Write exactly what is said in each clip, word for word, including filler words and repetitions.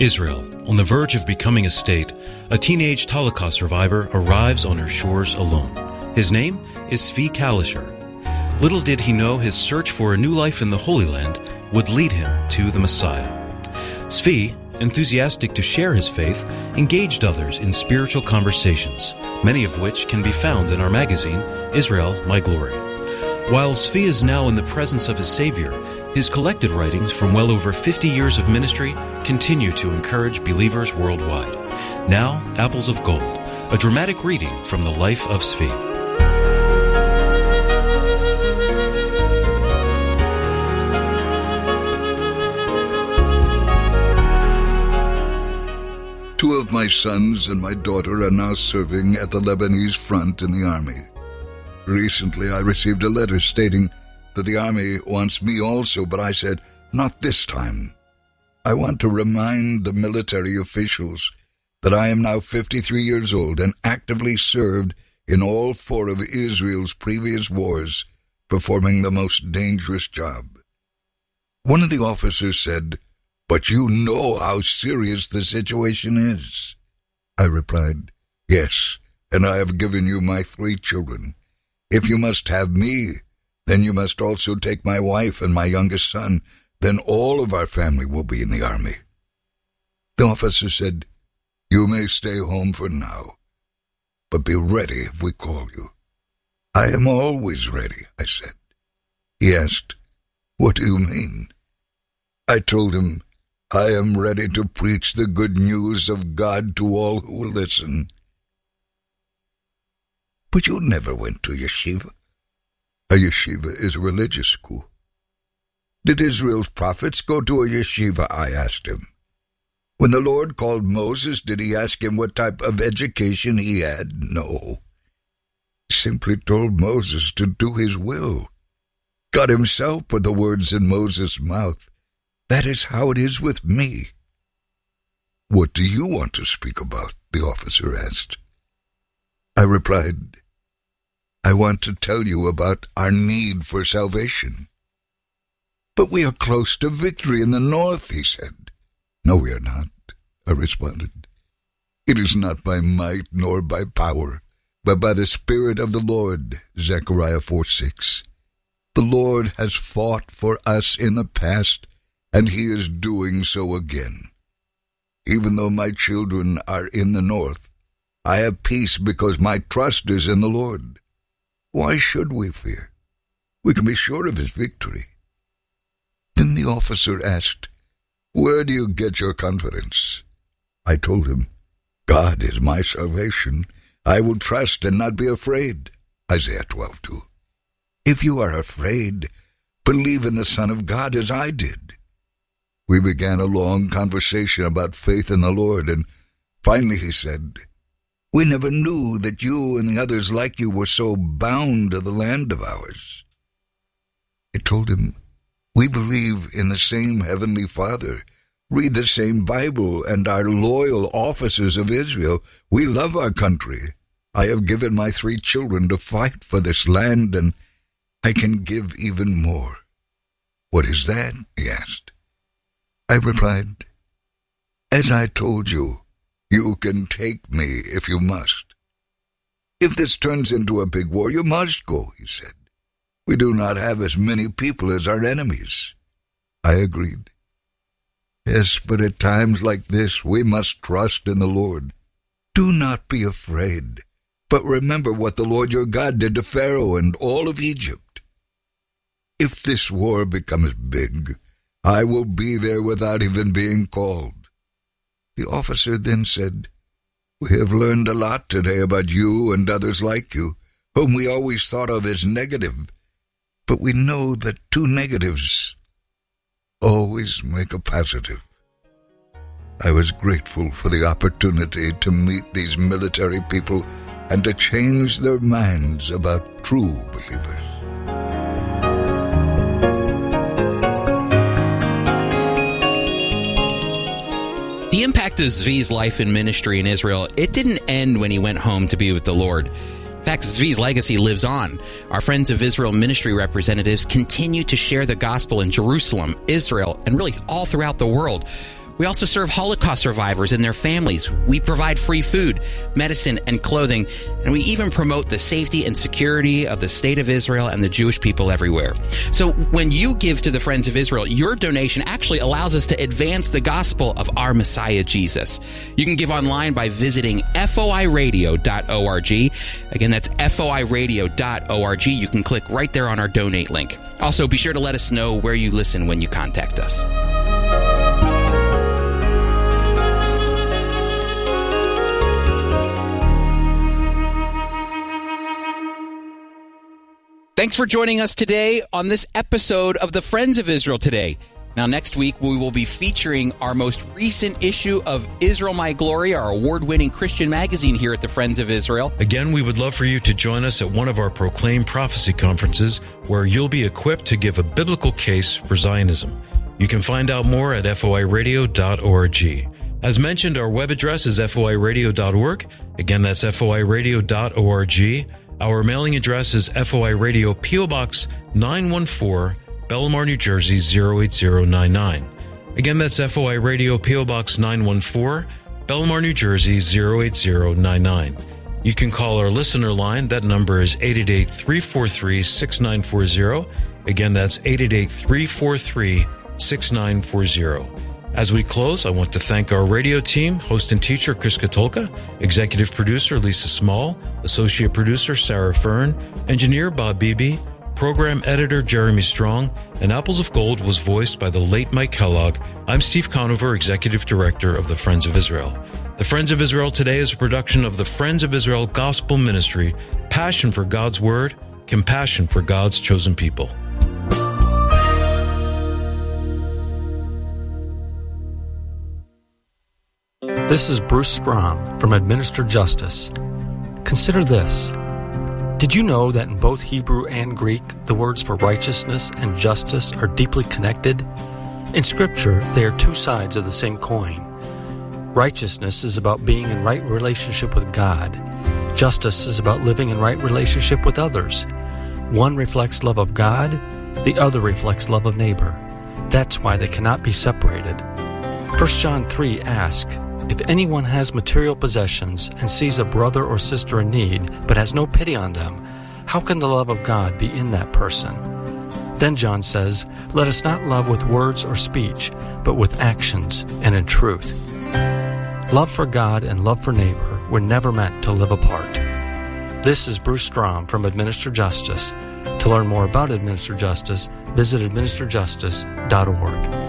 Israel, on the verge of becoming a state, a teenage Holocaust survivor arrives on her shores alone. His name is Zvi Kalisher. Little did he know his search for a new life in the Holy Land would lead him to the Messiah. Zvi, enthusiastic to share his faith, engaged others in spiritual conversations, many of which can be found in our magazine, Israel, My Glory. While Zvi is now in the presence of his Savior, his collected writings from well over fifty years of ministry continue to encourage believers worldwide. Now, Apples of Gold, a dramatic reading from the life of Zvi. Two of my sons and my daughter are now serving at the Lebanese front in the army. Recently, I received a letter stating that the army wants me also, but I said, not this time. I want to remind the military officials that I am now fifty-three years old and actively served in all four of Israel's previous wars, performing the most dangerous job. One of the officers said, "But you know how serious the situation is." I replied, "Yes, and I have given you my three children. If you must have me, then you must also take my wife and my youngest son. Then all of our family will be in the army." The officer said, "You may stay home for now, but be ready if we call you." "I am always ready," I said. He asked, "What do you mean?" I told him, "I am ready to preach the good news of God to all who will listen." "But you never went to yeshiva." "A yeshiva is a religious school." "Did Israel's prophets go to a yeshiva?" I asked him. "When the Lord called Moses, did he ask him what type of education he had?" "No. He simply told Moses to do his will. God himself put the words in Moses' mouth. That is how it is with me." "What do you want to speak about?" the officer asked. I replied, "I want to tell you about our need for salvation." "But we are close to victory in the north," he said. "No, we are not," I responded. "It is not by might nor by power, but by the Spirit of the Lord," Zechariah four six. "The Lord has fought for us in the past, and he is doing so again. Even though my children are in the north, I have peace because my trust is in the Lord. Why should we fear? We can be sure of his victory." Then the officer asked, "Where do you get your confidence?" I told him, "God is my salvation. I will trust and not be afraid." Isaiah twelve two. "If you are afraid, believe in the Son of God as I did." We began a long conversation about faith in the Lord, and finally he said, "We never knew that you and the others like you were so bound to the land of ours." I told him, "We believe in the same Heavenly Father, read the same Bible, and are loyal officers of Israel. We love our country. I have given my three children to fight for this land, and I can give even more." "What is that?" he asked. I replied, "As I told you, you can take me if you must. If this turns into a big war, you must go," he said. "We do not have as many people as our enemies." I agreed. "Yes, but at times like this, we must trust in the Lord. Do not be afraid, but remember what the Lord your God did to Pharaoh and all of Egypt. If this war becomes big, I will be there without even being called." The officer then said, "We have learned a lot today about you and others like you, whom we always thought of as negative, but we know that two negatives always make a positive." I was grateful for the opportunity to meet these military people and to change their minds about true believers. The impact of Zvi's life and ministry in Israel, it didn't end when he went home to be with the Lord. In fact, Zvi's legacy lives on. Our Friends of Israel ministry representatives continue to share the gospel in Jerusalem, Israel, and really all throughout the world. We also serve Holocaust survivors and their families. We provide free food, medicine, and clothing, and we even promote the safety and security of the State of Israel and the Jewish people everywhere. So when you give to the Friends of Israel, your donation actually allows us to advance the gospel of our Messiah, Jesus. You can give online by visiting F O I radio dot org. Again, that's F O I radio dot org. You can click right there on our donate link. Also, be sure to let us know where you listen when you contact us. Thanks for joining us today on this episode of the Friends of Israel Today. Now, next week, we will be featuring our most recent issue of Israel My Glory, our award-winning Christian magazine here at the Friends of Israel. Again, we would love for you to join us at one of our Proclaim Prophecy conferences, where you'll be equipped to give a biblical case for Zionism. You can find out more at F O I radio dot org. As mentioned, our web address is F O I radio dot org. Again, that's F O I radio dot org. Our mailing address is F O I Radio, P O. Box nine one four, Belmar, New Jersey zero eight zero nine nine. Again, that's F O I Radio, P O. Box nine one four, Belmar, New Jersey zero eight zero nine nine. You can call our listener line. That number is eight eight eight, three four three, six nine four zero. Again, that's eight eight eight, three four three, six nine four zero. As we close, I want to thank our radio team, host and teacher Chris Katolka, executive producer Lisa Small, associate producer Sarah Fern, engineer Bob Beebe, program editor Jeremy Strong, and Apples of Gold was voiced by the late Mike Kellogg. I'm Steve Conover, executive director of the Friends of Israel. The Friends of Israel Today is a production of the Friends of Israel Gospel Ministry, passion for God's Word, compassion for God's chosen people. This is Bruce Strom from Administer Justice. Consider this. Did you know that in both Hebrew and Greek, the words for righteousness and justice are deeply connected? In Scripture, they are two sides of the same coin. Righteousness is about being in right relationship with God. Justice is about living in right relationship with others. One reflects love of God, the other reflects love of neighbor. That's why they cannot be separated. First John three asks, if anyone has material possessions and sees a brother or sister in need, but has no pity on them, how can the love of God be in that person? Then John says, let us not love with words or speech, but with actions and in truth. Love for God and love for neighbor were never meant to live apart. This is Bruce Strom from Administer Justice. To learn more about Administer Justice, visit administer justice dot org.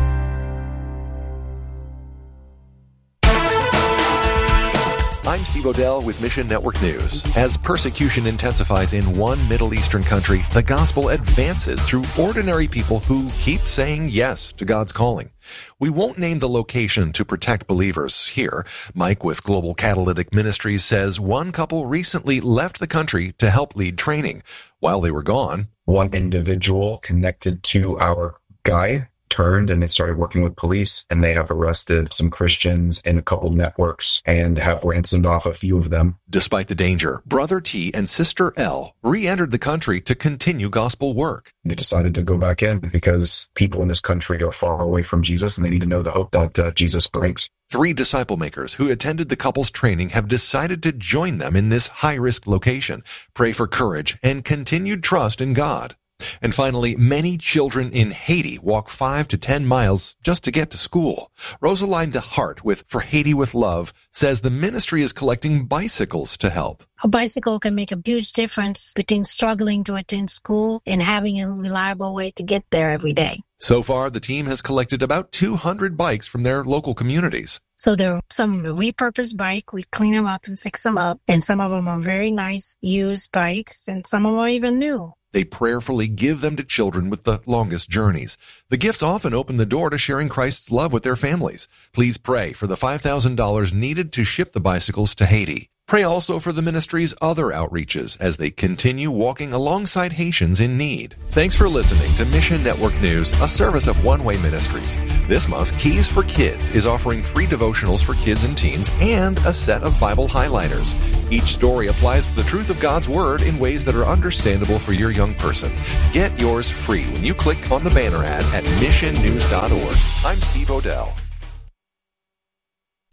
I'm Steve Odell with Mission Network News. As persecution intensifies in one Middle Eastern country, the gospel advances through ordinary people who keep saying yes to God's calling. We won't name the location to protect believers here. Mike with Global Catalytic Ministries says one couple recently left the country to help lead training. While they were gone, one individual connected to our guy turned and they started working with police, and they have arrested some Christians in a couple networks and have ransomed off a few of them. Despite the danger, Brother T and Sister L re-entered the country to continue gospel work. They decided to go back in because people in this country are far away from Jesus and they need to know the hope that uh, Jesus brings. Three disciple makers who attended the couple's training have decided to join them in this high-risk location. Pray for courage and continued trust in God. And finally, many children in Haiti walk five to ten miles just to get to school. Rosaline DeHart with For Haiti with Love says the ministry is collecting bicycles to help. A bicycle can make a huge difference between struggling to attend school and having a reliable way to get there every day. So far, the team has collected about two hundred bikes from their local communities. So there are some repurposed bike. We clean them up and fix them up. And some of them are very nice used bikes, and some of them are even new. They prayerfully give them to children with the longest journeys. The gifts often open the door to sharing Christ's love with their families. Please pray for the five thousand dollars needed to ship the bicycles to Haiti. Pray also for the ministry's other outreaches as they continue walking alongside Haitians in need. Thanks for listening to Mission Network News, a service of One Way Ministries. This month, Keys for Kids is offering free devotionals for kids and teens and a set of Bible highlighters. Each story applies the truth of God's Word in ways that are understandable for your young person. Get yours free when you click on the banner ad at mission news dot org. I'm Steve Odell.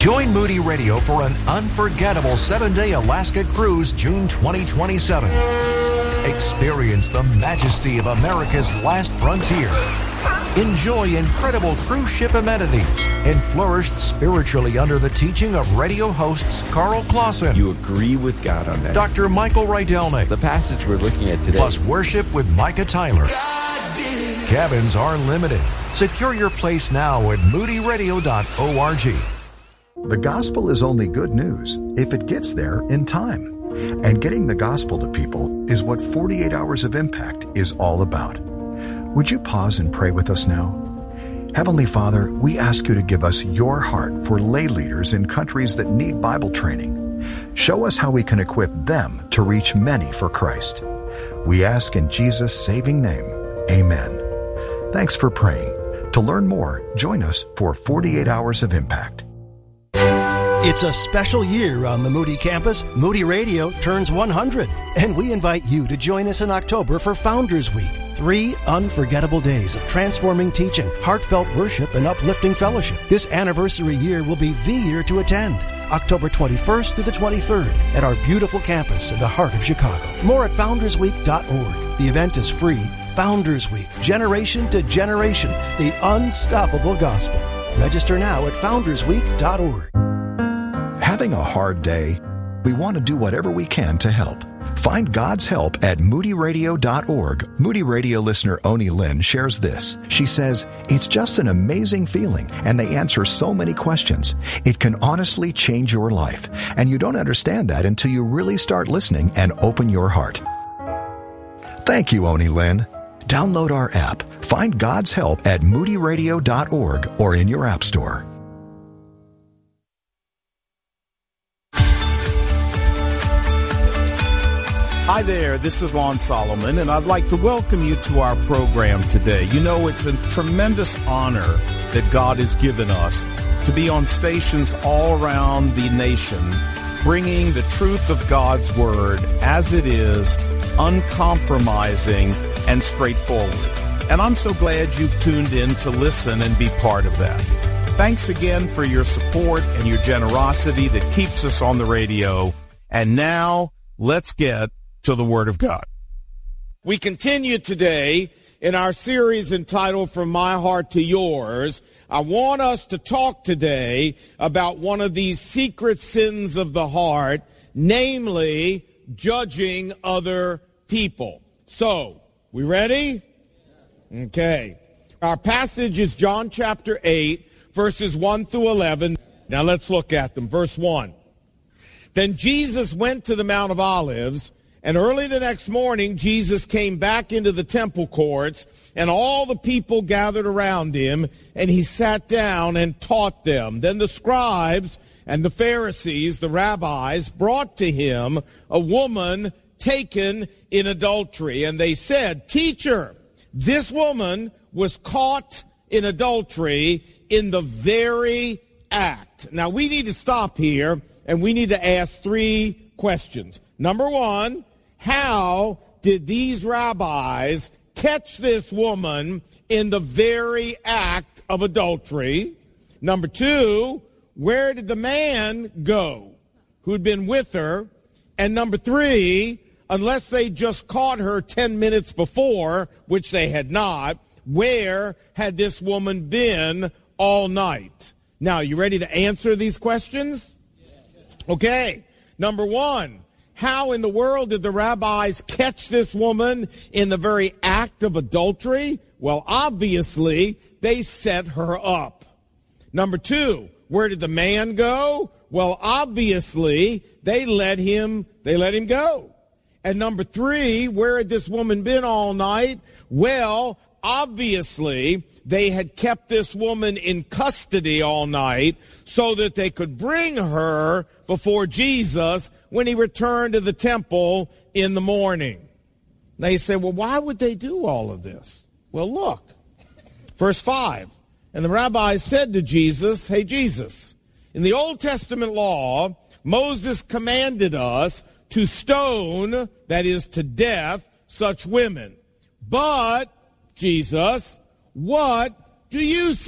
Join Moody Radio for an unforgettable seven-day Alaska cruise June twenty twenty-seven. Experience the majesty of America's last frontier. Enjoy incredible cruise ship amenities and flourish spiritually under the teaching of radio hosts Carl Clausen. You agree with God on that. Doctor Michael Rydelnik. The passage we're looking at today. Plus worship with Micah Tyler. Cabins are limited. Secure your place now at moody radio dot org. The gospel is only good news if it gets there in time. And getting the gospel to people is what forty-eight Hours of Impact is all about. Would you pause and pray with us now? Heavenly Father, we ask you to give us your heart for lay leaders in countries that need Bible training. Show us how we can equip them to reach many for Christ. We ask in Jesus' saving name, amen. Thanks for praying. To learn more, join us for forty-eight Hours of Impact. It's a special year on the Moody campus. Moody Radio turns one hundred, and we invite you to join us in October for Founders Week. Three unforgettable days of transforming teaching, heartfelt worship, and uplifting fellowship. This anniversary year will be the year to attend. October twenty-first through the twenty-third at our beautiful campus in the heart of Chicago. More at founders week dot org. The event is free. Founders Week, generation to generation, the unstoppable gospel. Register now at founders week dot org. Having a hard day? We want to do whatever we can to help. Find God's help at moody radio dot org. Moody Radio listener Oni Lynn shares this. She says, "It's just an amazing feeling, and they answer so many questions. It can honestly change your life, and you don't understand that until you really start listening and open your heart." Thank you, Oni Lynn. Download our app. Find God's help at moody radio dot org or in your app store. Hi there, this is Lon Solomon, and I'd like to welcome you to our program today. You know, it's a tremendous honor that God has given us to be on stations all around the nation, bringing the truth of God's Word as it is, uncompromising and straightforward. And I'm so glad you've tuned in to listen and be part of that. Thanks again for your support and your generosity that keeps us on the radio. And now, let's get to the Word of God. We continue today in our series entitled From My Heart to Yours. I want us to talk today about one of these secret sins of the heart, namely judging other people. So, we ready? Okay. Our passage is John chapter eight, verses one through eleven. Now let's look at them. Verse one. Then Jesus went to the Mount of Olives, and early the next morning, Jesus came back into the temple courts, and all the people gathered around him, and he sat down and taught them. Then the scribes and the Pharisees, the rabbis, brought to him a woman taken in adultery. And they said, "Teacher, this woman was caught in adultery in the very act." Now, we need to stop here, and we need to ask three questions. Number one, how did these rabbis catch this woman in the very act of adultery? Number two, where did the man go who'd been with her? And number three, unless they just caught her ten minutes before, which they had not, where had this woman been all night? Now, you ready to answer these questions? Okay. Number one, how in the world did the rabbis catch this woman in the very act of adultery? Well, obviously, they set her up. Number two, where did the man go? Well, obviously, they let him, they let him go. And number three, where had this woman been all night? Well, obviously, they had kept this woman in custody all night so that they could bring her before Jesus when he returned to the temple in the morning. Now you say, well, why would they do all of this? Well, look, verse five. And the rabbis said to Jesus, "Hey, Jesus, in the Old Testament law, Moses commanded us to stone, that is to death, such women. But, Jesus, what do you say?"